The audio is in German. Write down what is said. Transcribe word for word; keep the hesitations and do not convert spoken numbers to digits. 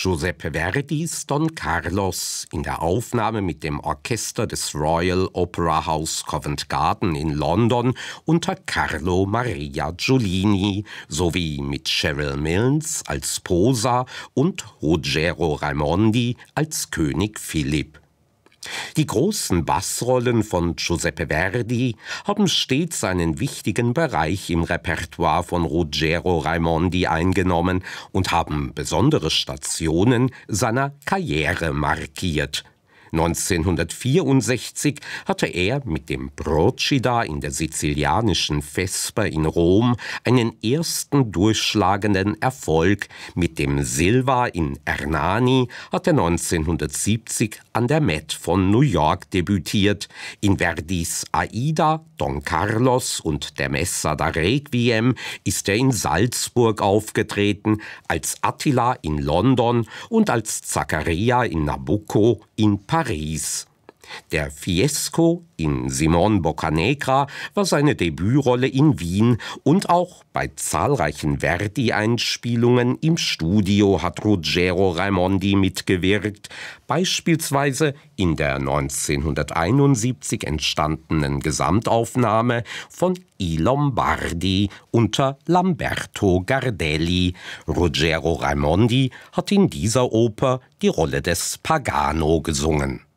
Giuseppe Verdis Don Carlos in der Aufnahme mit dem Orchester des Royal Opera House Covent Garden in London unter Carlo Maria Giulini sowie mit Cheryl Milnes als Posa und Ruggero Raimondi als König Philipp. Die großen Bassrollen von Giuseppe Verdi haben stets einen wichtigen Bereich im Repertoire von Ruggero Raimondi eingenommen und haben besondere Stationen seiner Karriere markiert. neunzehnhundertvierundsechzig hatte er mit dem Procida in der sizilianischen Vesper in Rom einen ersten durchschlagenden Erfolg. Mit dem Silva in Ernani hat er neunzehnhundertsiebzig an der Met von New York debütiert. In Verdis Aida, Don Carlos und der Messa da Requiem ist er in Salzburg aufgetreten, als Attila in London und als Zaccaria in Nabucco in Paris. Paris. Der Fiesco in Simon Boccanegra war seine Debütrolle in Wien und auch bei zahlreichen Verdi-Einspielungen im Studio hat Ruggero Raimondi mitgewirkt, beispielsweise in der neunzehnhunderteinundsiebzig entstandenen Gesamtaufnahme von I Lombardi unter Lamberto Gardelli. Ruggero Raimondi hat in dieser Oper die Rolle des Pagano gesungen.